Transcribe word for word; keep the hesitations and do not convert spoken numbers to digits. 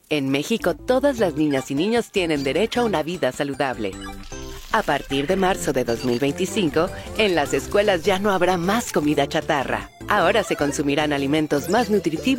En México, todas las niñas y niños tienen derecho a una vida saludable. A partir de marzo de dos mil veinticinco, en las escuelas ya no habrá más comida chatarra. Ahora se consumirán alimentos más nutritivos